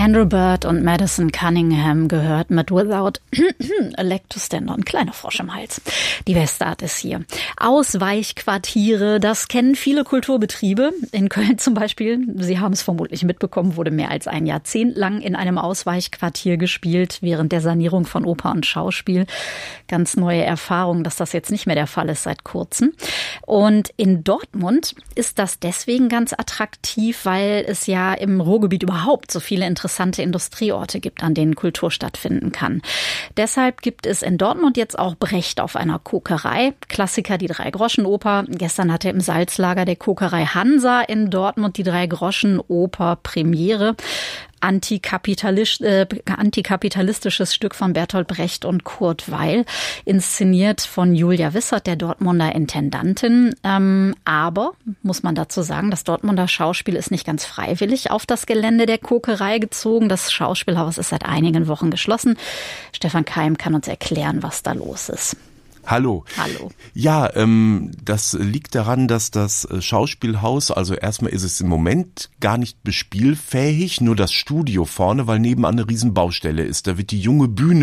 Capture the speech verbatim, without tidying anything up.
Andrew Bird und Madison Cunningham gehört mit Without a Leg to Stand on. Kleiner Frosch im Hals. Die Westart ist hier. Ausweichquartiere, das kennen viele Kulturbetriebe. In Köln zum Beispiel, Sie haben es vermutlich mitbekommen, wurde mehr als ein Jahrzehnt lang in einem Ausweichquartier gespielt, während der Sanierung von Oper und Schauspiel. Ganz neue Erfahrung, dass das jetzt nicht mehr der Fall ist seit kurzem. Und in Dortmund ist das deswegen ganz attraktiv, weil es ja im Ruhrgebiet überhaupt so viele interessante Industrieorte gibt, an denen Kultur stattfinden kann. Deshalb gibt es in Dortmund jetzt auch Brecht auf einer Kokerei. Klassiker, die Drei-Groschen-Oper. Gestern hatte im Salzlager der Kokerei Hansa in Dortmund die Drei-Groschen-Oper Premiere. Antikapitalistisch, äh, antikapitalistisches Stück von Bertolt Brecht und Kurt Weil, inszeniert von Julia Wissert, der Dortmunder Intendantin. Ähm, aber, muss man dazu sagen, das Dortmunder Schauspiel ist nicht ganz freiwillig auf das Gelände der Kokerei gezogen. Das Schauspielhaus ist seit einigen Wochen geschlossen. Stefan Keim kann uns erklären, was da los ist. Hallo. Hallo. Ja, ähm, das liegt daran, dass das Schauspielhaus, also erstmal ist es im Moment gar nicht bespielfähig, nur das Studio vorne, weil nebenan eine Riesenbaustelle ist. Da wird die junge Bühne